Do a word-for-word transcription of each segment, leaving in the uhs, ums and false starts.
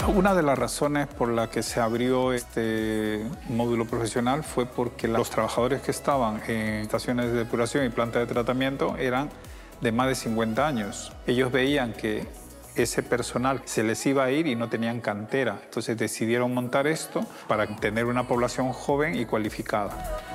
Una de las razones por la que se abrió este módulo profesional fue porque los trabajadores que estaban en estaciones de depuración y plantas de tratamiento eran de más de cincuenta años. Ellos veían que ese personal se les iba a ir y no tenían cantera. Entonces decidieron montar esto para tener una población joven y cualificada.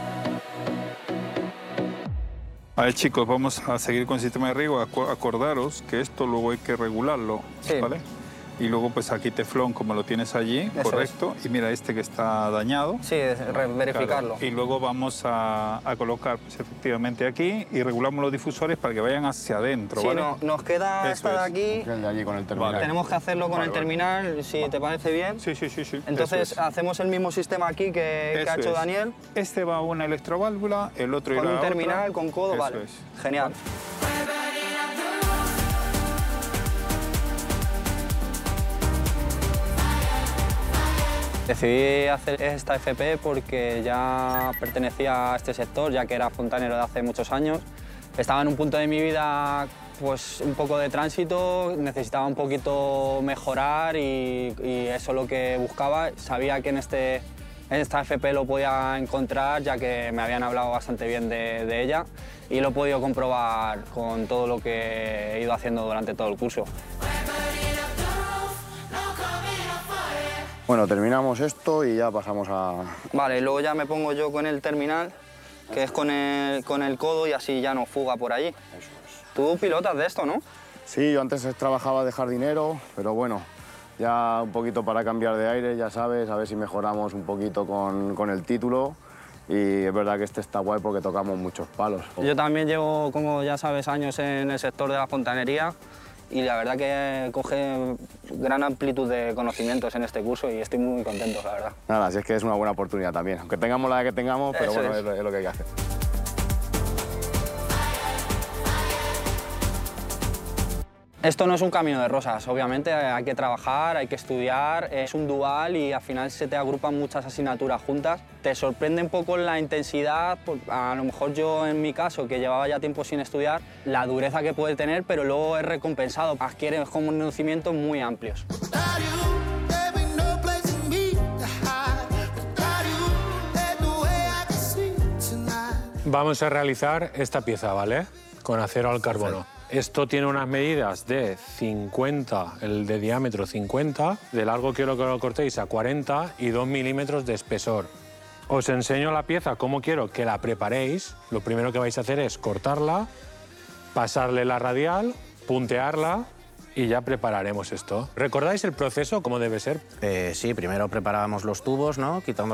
A ver, chicos, vamos a seguir con el sistema de riego. Acordaros que esto luego hay que regularlo, sí. ¿Vale? Y luego pues aquí teflón, como lo tienes allí, Eso correcto. Es. Y mira este que está dañado. Sí, verificarlo. Claro. Y luego vamos a, a colocar pues, efectivamente aquí y regulamos los difusores para que vayan hacia adentro, sí, ¿vale? No, nos queda Eso esta de es. aquí. El de allí con el terminal. Vale. Tenemos que hacerlo con Vale, el vale. terminal, si vale. te parece bien. Sí, sí, sí. sí. Entonces es. hacemos el mismo sistema aquí que, que ha hecho es. Daniel. Este va a una electroválvula, el otro Con irá un a terminal, otra. con codo, Eso vale. Es. Genial. Vale. Decidí hacer esta F P porque ya pertenecía a este sector, ya que era fontanero de hace muchos años. Estaba en un punto de mi vida pues un poco de tránsito, necesitaba un poquito mejorar y, y eso es lo que buscaba. Sabía que en, este, en esta F P lo podía encontrar, ya que me habían hablado bastante bien de, de ella y lo he podido comprobar con todo lo que he ido haciendo durante todo el curso. Bueno, terminamos esto y ya pasamos a... Vale, luego ya me pongo yo con el terminal, que es con el, con el codo y así ya no fuga por allí. Eso es. Tú pilotas de esto, ¿no? Sí, yo antes trabajaba de jardinero, pero bueno, ya un poquito para cambiar de aire, ya sabes, a ver si mejoramos un poquito con, con el título. Y es verdad que este está guay porque tocamos muchos palos. Yo también llevo, como ya sabes, años en el sector de la fontanería y la verdad que coge gran amplitud de conocimientos en este curso y estoy muy contento, la verdad. Nada, si es que es una buena oportunidad también, aunque tengamos la que tengamos, pero Eso bueno, es. es lo, es lo que hay que hacer. Esto no es un camino de rosas, obviamente hay que trabajar, hay que estudiar, es un dual y al final se te agrupan muchas asignaturas juntas. Te sorprende un poco la intensidad, a lo mejor yo en mi caso, que llevaba ya tiempo sin estudiar, la dureza que puede tener, pero luego es recompensado, adquieres conocimientos muy amplios. Vamos a realizar esta pieza, ¿vale? Con acero al carbono. Esto tiene unas medidas de cincuenta, el de diámetro cincuenta, de largo quiero que lo cortéis a cuarenta y dos milímetros de espesor. Os enseño la pieza, cómo quiero que la preparéis. Lo primero que vais a hacer es cortarla, pasarle la radial, puntearla y ya prepararemos esto. ¿Recordáis el proceso, cómo debe ser? Eh, sí, primero preparábamos los tubos, ¿no? Quitando